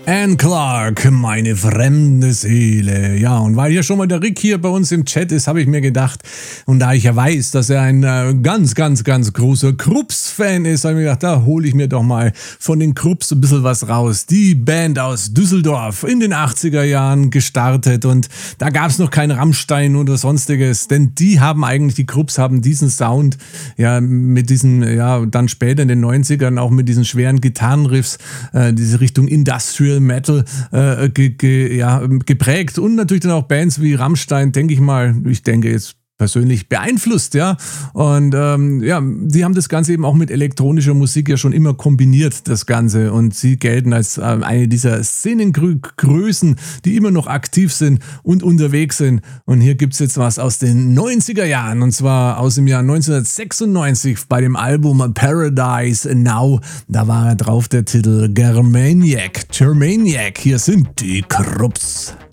Anne Clark, meine fremde Seele. Ja, und weil hier schon mal der Rick hier bei uns im Chat ist, habe ich mir gedacht, und da ich ja weiß, dass er ein ganz großer Krupps-Fan ist, habe ich mir gedacht, da hole ich mir doch mal von den Krupps ein bisschen was raus. Die Band aus Düsseldorf, in den 80er Jahren gestartet, und da gab es noch kein Rammstein oder sonstiges, denn die Krupps haben diesen Sound, ja, mit diesen, ja, dann später in den 90ern auch mit diesen schweren Gitarrenriffs, diese Richtung Industrial Metal geprägt, und natürlich dann auch Bands wie Rammstein, ich denke jetzt persönlich beeinflusst, ja. Und die haben das Ganze eben auch mit elektronischer Musik ja schon immer kombiniert, das Ganze. Und sie gelten als eine dieser Szenengrößen, die immer noch aktiv sind und unterwegs sind. Und hier gibt's jetzt was aus den 90er Jahren, und zwar aus dem Jahr 1996 bei dem Album Paradise Now. Da war drauf der Titel Germaniac. Hier sind die Krupps.